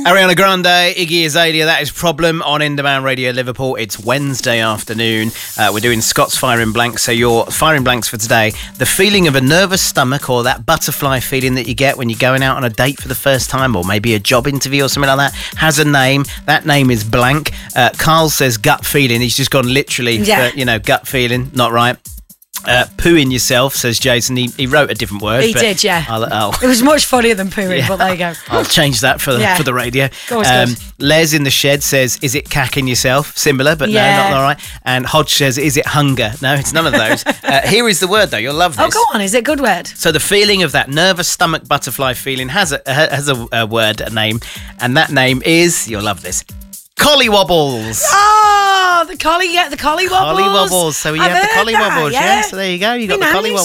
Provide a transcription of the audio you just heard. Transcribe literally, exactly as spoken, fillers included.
Ariana Grande, Iggy Azalea, that is Problem on In Demand Radio Liverpool. It's Wednesday afternoon. Uh, we're doing Scott's Firing Blanks. So your firing blanks for today, the feeling of a nervous stomach or that butterfly feeling that you get when you're going out on a date for the first time or maybe a job interview or something like that, has a name. That name is blank. Uh, Carl says gut feeling. He's just gone literally, Yeah. for, you know, gut feeling. Not right. Uh, pooing yourself, says Jason. He, he wrote a different word. He but did, yeah. I'll, I'll, It was much funnier than pooing, Yeah. but there you go. I'll change that for the, Yeah. for the radio. Go on, Scott. Les in the shed says, is it cacking yourself? Similar, but Yeah. no, not all right. And Hodge says, is it hunger? No, it's none of those. uh, here is the word, though. You'll love this. Oh, go on. Is it a good word? So the feeling of that nervous stomach butterfly feeling has a, has a, a word, a name, and that name is, you'll love this, collywobbles. Oh, the collie, yeah, the collie wobbles. Collywobbles. So you I've have the heard that, collywobbles, yeah? yeah. So there you go. You got Be the nice. collywobbles.